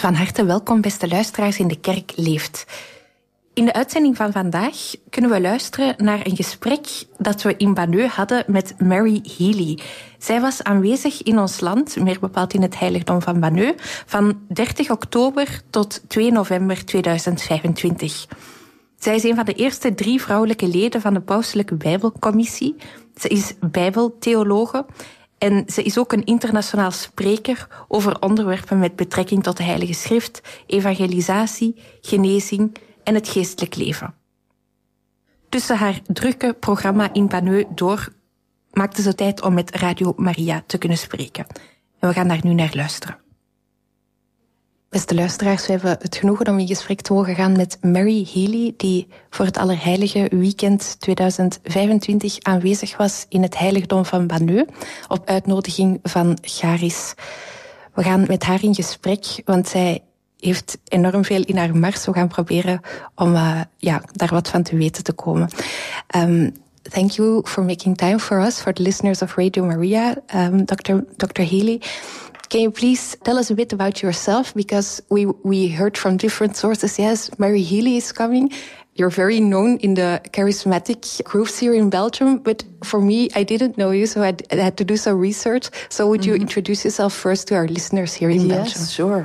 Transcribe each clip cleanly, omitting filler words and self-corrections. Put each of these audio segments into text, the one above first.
Van harte welkom, beste luisteraars in De Kerk Leeft. In de uitzending van vandaag kunnen we luisteren naar een gesprek dat we in Banneux hadden met Mary Healy. Zij was aanwezig in ons land, meer bepaald in het heiligdom van Banneux, van 30 oktober tot 2 november 2025. Zij is een van de eerste 3 vrouwelijke leden van de Pauselijke Bijbelcommissie. Ze is bijbeltheologe en ze is ook een internationaal spreker over onderwerpen met betrekking tot de Heilige Schrift, evangelisatie, genezing en het geestelijk leven. Tussen haar drukke programma in Banneux door maakte ze tijd om met Radio Maria te kunnen spreken. En we gaan daar nu naar luisteren. Beste luisteraars, we hebben het genoegen om in gesprek te mogen gaan met Mary Healy, die voor het Allerheilige Weekend 2025 aanwezig was in het heiligdom van Banneux, op uitnodiging van Charis. We gaan met haar in gesprek, want zij heeft enorm veel in haar mars. We gaan proberen om daar wat van te weten te komen. Thank you for making time for us, for the listeners of Radio Maria, Dr. Healy. Can you please tell us a bit about yourself? Because we heard from different sources, yes, Mary Healy is coming. You're very known in the charismatic groups here in Belgium, but for me, I didn't know you, so I had to do some research. So would you introduce yourself first to our listeners here in Belgium? Yes, sure.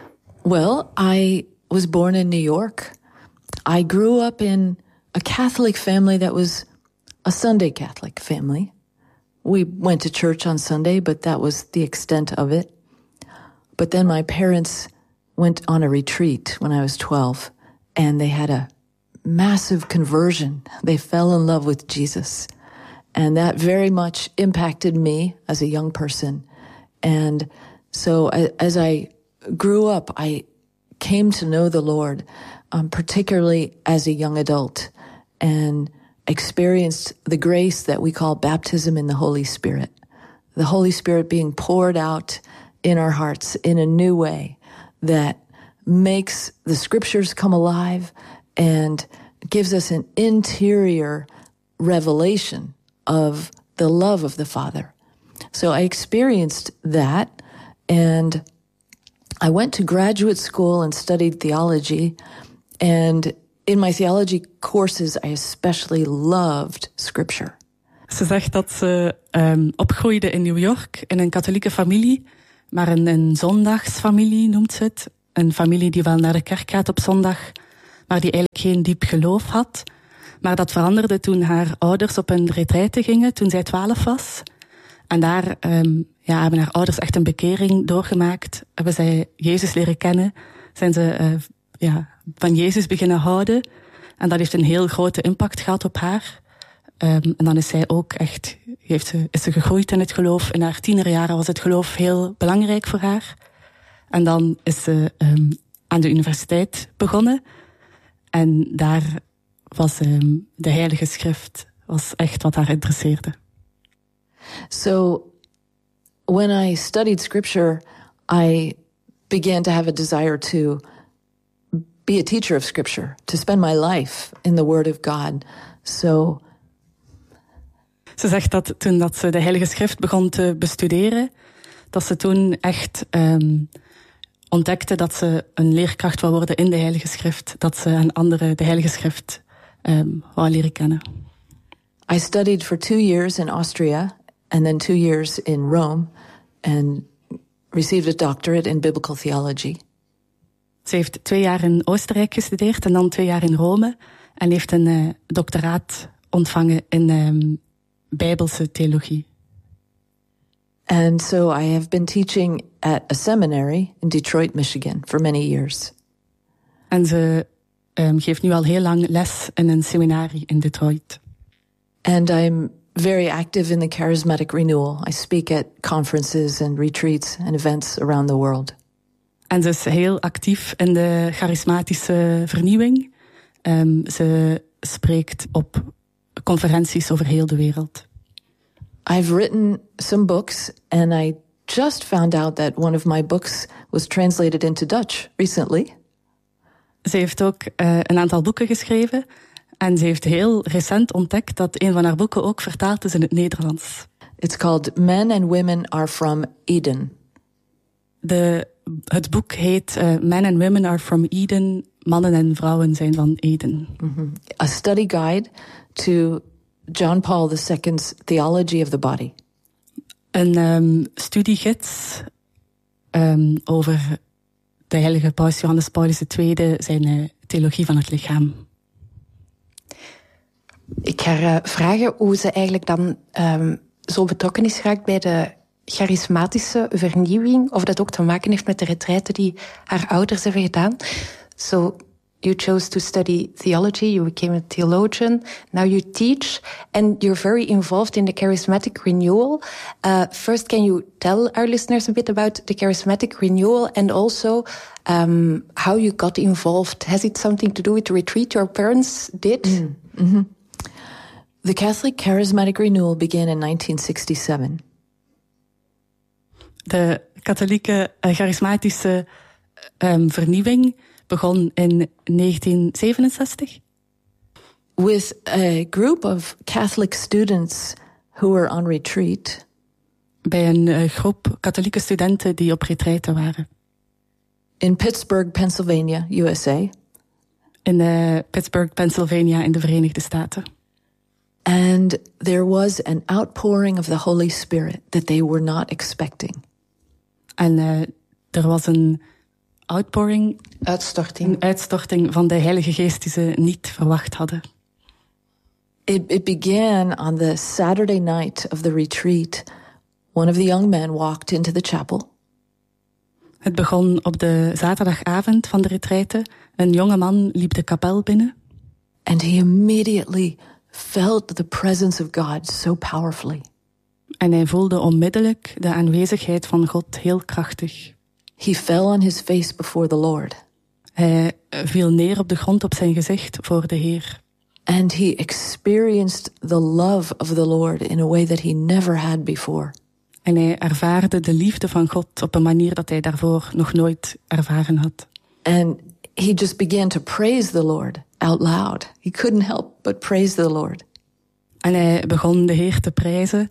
Well, I was born in New York. I grew up in a Catholic family that was a Sunday Catholic family. We went to church on Sunday, but that was the extent of it. But then my parents went on a retreat when I was 12, and they had a massive conversion. They fell in love with Jesus. And that very much impacted me as a young person. And so as I grew up, I came to know the Lord, particularly as a young adult, and experienced the grace that we call baptism in the Holy Spirit. The Holy Spirit being poured out in our hearts in a new way that makes the scriptures come alive and gives us an interior revelation of the love of the Father. So I experienced that, and I went to graduate school and studied theology, and in my theology courses, I especially loved scripture. Ze zegt dat ze opgroeide in New York in een katholieke familie, maar een zondagsfamilie noemt ze het. Een familie die wel naar de kerk gaat op zondag, maar die eigenlijk geen diep geloof had. Maar dat veranderde toen haar ouders op een retraite gingen, toen zij 12 was. En daar hebben haar ouders echt een bekering doorgemaakt. Hebben zij Jezus leren kennen. Zijn ze van Jezus beginnen houden. En dat heeft een heel grote impact gehad op haar. En dan is zij ook echt, is ze gegroeid in het geloof. In haar tienerjaren was het geloof heel belangrijk voor haar. En dan is ze aan de universiteit begonnen. En daar was de Heilige Schrift was echt wat haar interesseerde. So when I studied scripture, I began to have a desire to be a teacher of scripture, to spend my life in the Word of God. So ze zegt dat toen dat ze de Heilige Schrift begon te bestuderen, dat ze toen echt ontdekte dat ze een leerkracht wou worden in de Heilige Schrift, dat ze aan anderen de Heilige Schrift wou leren kennen. I studied for 2 years in Austria and then 2 years in Rome and received a doctorate in biblical theology. Ze heeft 2 jaar in Oostenrijk gestudeerd en dan 2 jaar in Rome en heeft een doctoraat ontvangen in Bijbelse theologie. And so I have been teaching at a seminary in Detroit, Michigan for many years. En ze geeft nu al heel lang les in een seminarie in Detroit. And I'm very active in the charismatic renewal. I speak at conferences and retreats and events around the world. En ze is heel actief in de charismatische vernieuwing. Ze spreekt op conferenties over heel de wereld. I've written some books, and I just found out that one of my books was translated into Dutch recently. Ze heeft ook een aantal boeken geschreven. En ze heeft heel recent ontdekt dat een van haar boeken ook vertaald is in het Nederlands. It's called Men and Women Are From Eden. De het boek heet Men and Women are from Eden. Mannen en vrouwen zijn van Eden. Mm-hmm. A study guide to John Paul II's theology of the body. Een studiegids over de heilige paus Johannes Paulus II, zijn theologie van het lichaam. Ik ga haar vragen hoe ze eigenlijk dan zo betrokken is geraakt bij de charismatische vernieuwing, of dat ook te maken heeft met de retraite die haar ouders hebben gedaan. So, you chose to study theology, you became a theologian, now you teach, and you're very involved in the charismatic renewal. First, can you tell our listeners a bit about the charismatic renewal, and also how you got involved? Has it something to do with the retreat your parents did? Mm-hmm. The Catholic Charismatic Renewal began in 1967. De katholieke charismatische vernieuwing begon in 1967. With a group of Catholic students who were on retreat. Bij een groep katholieke studenten die op retraite waren. In Pittsburgh, Pennsylvania, USA. In Pittsburgh, Pennsylvania in de Verenigde Staten. And there was an outpouring of the Holy Spirit that they were not expecting. En er was een uitstorting van de Heilige Geest die ze niet verwacht hadden. It began on the Saturday night of the retreat. One of the young men walked into the chapel. Het begon op de zaterdagavond van de retraite. Een jonge man liep de kapel binnen. And he immediately felt the presence of God so powerfully. En hij voelde onmiddellijk de aanwezigheid van God heel krachtig. He fell on his face before the Lord. Hij viel neer op de grond op zijn gezicht voor de Heer. And he experienced the love of the Lord in a way that he never had before. En hij ervaarde de liefde van God op een manier dat hij daarvoor nog nooit ervaren had. And he just began to praise the Lord out loud. He couldn't help but praise the Lord. En hij begon de Heer te prijzen,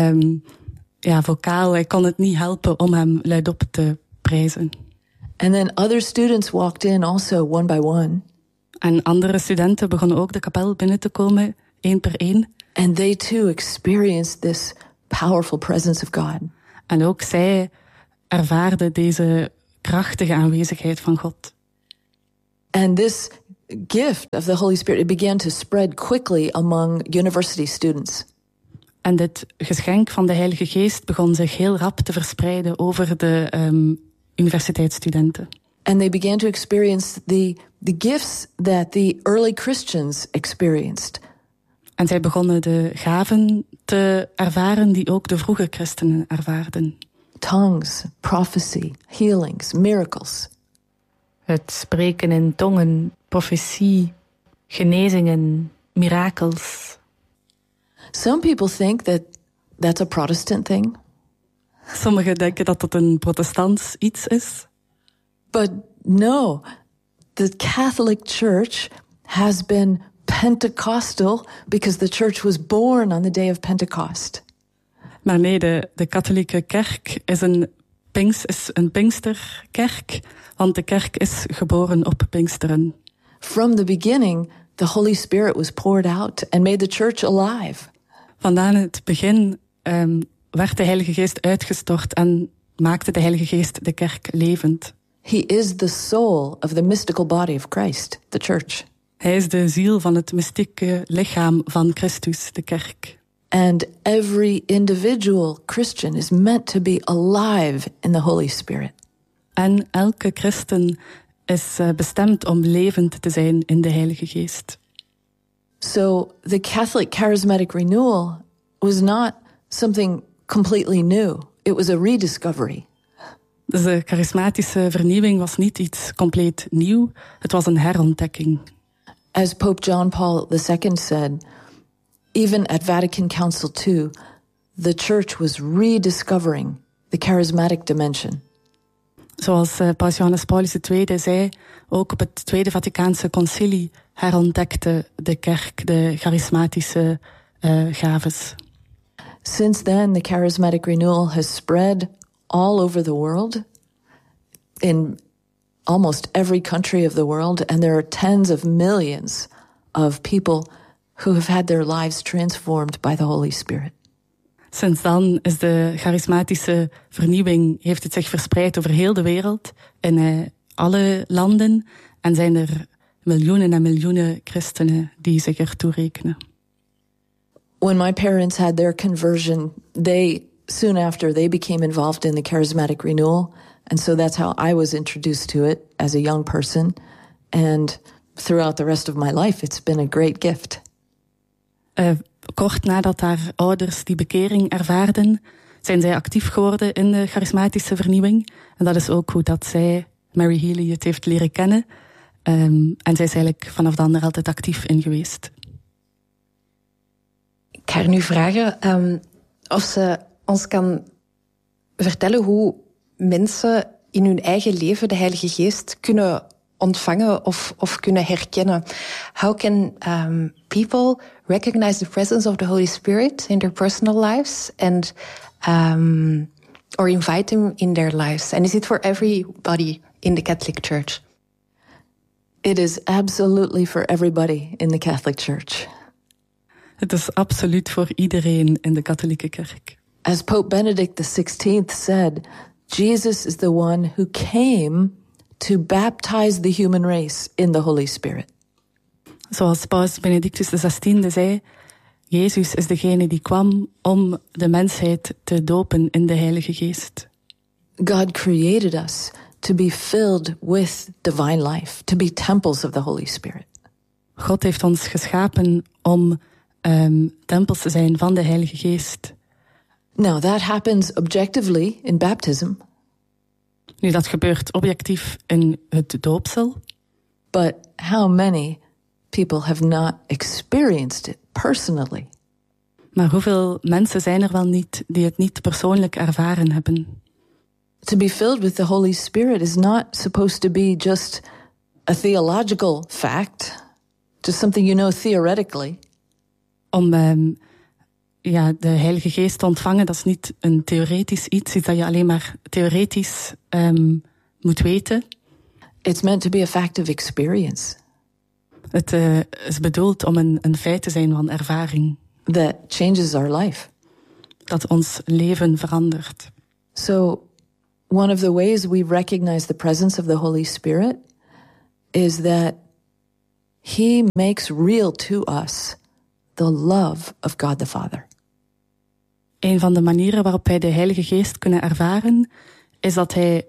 vocaal. Hij kon het niet helpen om hem luidop te prijzen. And then other students walked in also one by one. En andere studenten begonnen ook de kapel binnen te komen, één per één. And they too experienced this powerful presence of God. En ook zij ervaarden deze krachtige aanwezigheid van God. And this gift of the Holy Spirit, it began to spread quickly among university students. En dit geschenk van de Heilige Geest begon zich heel rap te verspreiden over de universiteitsstudenten. And they began to experience the gifts that the early Christians experienced. En zij begonnen de gaven te ervaren die ook de vroege christenen ervaarden. Tongues, prophecy, healings, miracles. Het spreken in tongen, profetie, genezingen, mirakels. Some people think that that's a Protestant thing. Sommigen denken dat dat een protestants iets is. But no, the Catholic Church has been Pentecostal because the church was born on the day of Pentecost. Maar nee, de katholieke kerk is een Pinksterkerk, want de kerk is geboren op Pinksteren. From the beginning, the Holy Spirit was poured out and made the church alive. Vandaan het begin werd de Heilige Geest uitgestort en maakte de Heilige Geest de kerk levend. He is the soul of the mystical body of Christ, the church. Hij is de ziel van het mystieke lichaam van Christus, de kerk. And every individual Christian is meant to be alive in the Holy Spirit. En elke christen is bestemd om levend te zijn in de Heilige Geest. So the Catholic Charismatic Renewal was not something completely new. It was a rediscovery. Dus de charismatische vernieuwing was niet iets compleet nieuw. Het was een herontdekking. As Pope John Paul II said, even at Vatican Council II, the Church was rediscovering the charismatic dimension. Zoals Paus Johannes Paulus II zei, ook op het Tweede Vaticaanse Concilie herontdekte de kerk de charismatische gaves. Since then, the charismatic renewal has spread all over the world. in almost every country of the world, and there are tens of millions of people who have had their lives transformed by the Holy Spirit. Sinds dan is de charismatische vernieuwing, heeft het zich verspreid over heel de wereld, in alle landen, en zijn er miljoenen en miljoenen christenen die zich ertoe rekenen. When my parents had their conversion, soon after they became involved in the charismatic renewal, and so that's how I was introduced to it as a young person, and throughout the rest of my life it's been a great gift. Kort nadat haar ouders die bekering ervaarden, zijn zij actief geworden in de charismatische vernieuwing. En dat is ook hoe dat zij, Mary Healy, het heeft leren kennen. En zij is eigenlijk vanaf dan er altijd actief in geweest. Ik ga haar nu vragen of ze ons kan vertellen hoe mensen in hun eigen leven de Heilige Geest kunnen ontvangen of kunnen herkennen. How can people recognize the presence of the Holy Spirit in their personal lives and or invite him in their lives? And is it for everybody in the Catholic Church? It is absolutely for everybody in the Catholic Church. Het is absoluut voor iedereen in de katholieke kerk. As Pope Benedict XVI said, Jesus is the one who came to baptize the human race in the Holy Spirit. Zoals Paus Benedictus XVI zei, Jezus is degene die kwam om de mensheid te dopen in de Heilige Geest. God created us to be filled with divine life, to be temples of the Holy Spirit. God heeft ons geschapen om tempels te zijn van de Heilige Geest. Now that happens objectively in baptism. Nu, dat gebeurt objectief in het doopsel. But how many people have not experienced it personally? Maar hoeveel mensen zijn er wel niet die het niet persoonlijk ervaren hebben? To be filled with the Holy Spirit is not supposed to be just a theological fact, just something you know theoretically. Om de Heilige Geest te ontvangen, dat is niet een theoretisch iets dat je alleen maar theoretisch moet weten. It's meant to be a fact of experience. Het is bedoeld om een feit te zijn van ervaring. That changes our life. Dat ons leven verandert. So, one of the ways we recognize the presence of the Holy Spirit is that He makes real to us the love of God the Father. Een van de manieren waarop wij de Heilige Geest kunnen ervaren, is dat Hij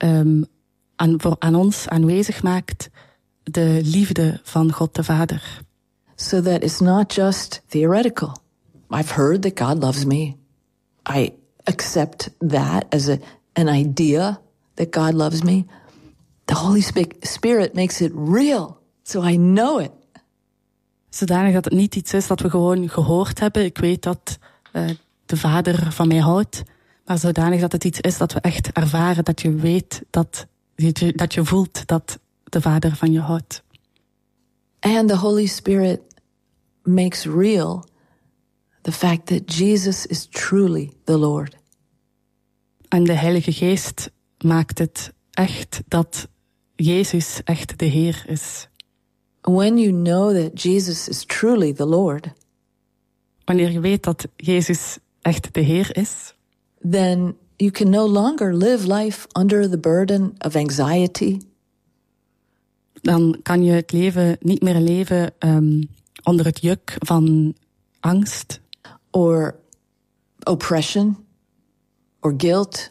aan ons aanwezig maakt de liefde van God de Vader. So that it's not just theoretical. I've heard that God loves me. I accept that as an idea that God loves me. The Holy Spirit makes it real, so I know it. Zodanig dat het niet iets is dat we gewoon gehoord hebben. Ik weet dat de Vader van mij houdt. Maar zodanig dat het iets is dat we echt ervaren. Dat je weet, dat je voelt dat de Vader van je houdt. And the Holy Spirit makes real the fact that Jesus is truly the Lord. En de Heilige Geest maakt het echt dat Jezus echt de Heer is. When you know that Jesus is truly the Lord, wanneer je weet dat Jezus echt de Heer is, then you can no longer live life under the burden of anxiety. Dan kan je het leven niet meer leven onder het juk van angst, or oppression, or guilt,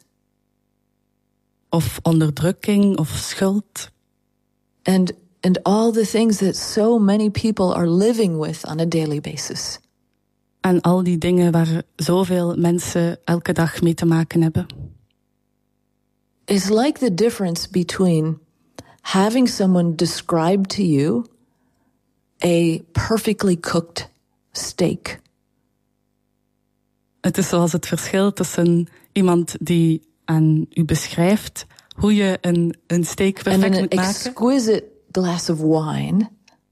of onderdrukking of schuld. And all the things that so many people are living with on a daily basis. En al die dingen waar zoveel mensen elke dag mee te maken hebben. It's like the difference between having someone describe to you a perfectly cooked steak. Het is zoals het verschil tussen iemand die aan u beschrijft hoe je een steak perfect moet maken. And an exquisite glass of wine.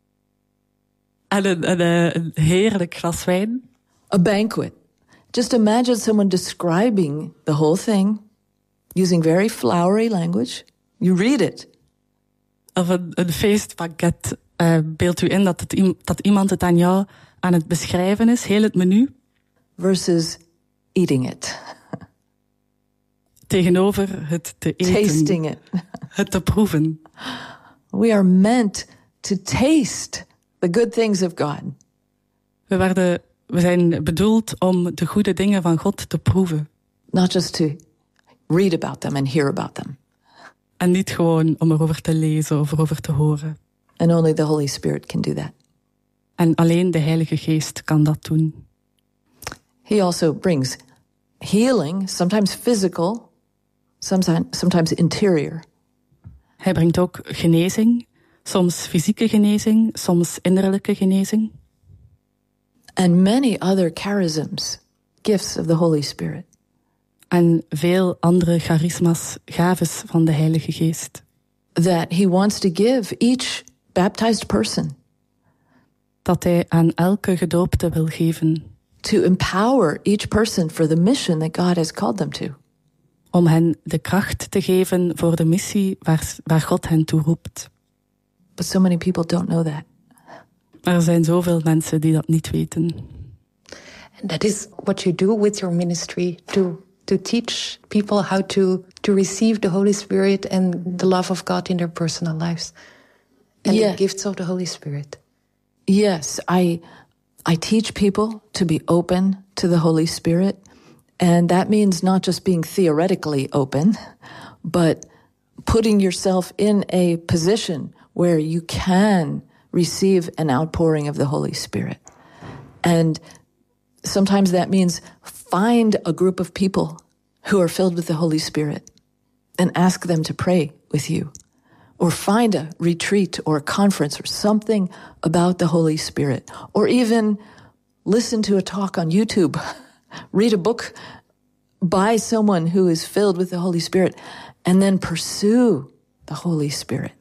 En een heerlijk glas wijn. A banquet. Just imagine someone describing the whole thing using very flowery language. You read it. Of een feestpakket. Beeld u in dat iemand het aan jou aan het beschrijven is, heel het menu. Versus eating it. Tegenover het te eten. Tasting it. Het te proeven. We are meant to taste the good things of God. We zijn bedoeld om de goede dingen van God te proeven. Not just to read about them and hear about them. En niet gewoon om erover te lezen of erover te horen. And only the Holy Spirit can do that. En alleen de Heilige Geest kan dat doen. He also brings healing, sometimes physical, sometimes interior. Hij brengt ook genezing, soms fysieke genezing, soms innerlijke genezing. And many other charisms, gifts of the Holy Spirit. En veel andere charisma's, gaves van de Heilige Geest. That he wants to give each baptized person. Dat hij aan elke gedoopte wil geven. To empower each person for the mission that God has called them to. Om hen de kracht te geven voor de missie waar God hen toe roept. But so many people don't know that. Maar er zijn zoveel mensen die dat niet weten. And that is what you do with your ministry, to teach people how to receive the Holy Spirit and the love of God in their personal lives. And the gifts of the Holy Spirit. Yes, I teach people to be open to the Holy Spirit. And that means not just being theoretically open, but putting yourself in a position where you can receive an outpouring of the Holy Spirit. And sometimes that means find a group of people who are filled with the Holy Spirit and ask them to pray with you. Or find a retreat or a conference or something about the Holy Spirit. Or even listen to a talk on YouTube. Read a book by someone who is filled with the Holy Spirit. And then pursue the Holy Spirit.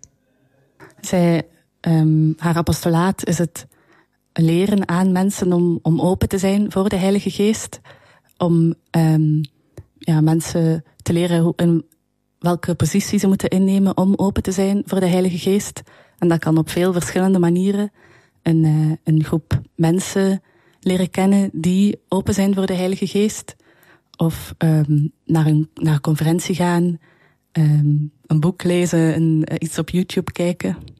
Haar apostolaat is het leren aan mensen om open te zijn voor de Heilige Geest. Om mensen te leren in welke positie ze moeten innemen om open te zijn voor de Heilige Geest. En dat kan op veel verschillende manieren. Een groep mensen leren kennen die open zijn voor de Heilige Geest. Of naar een conferentie gaan, een boek lezen, iets op YouTube kijken.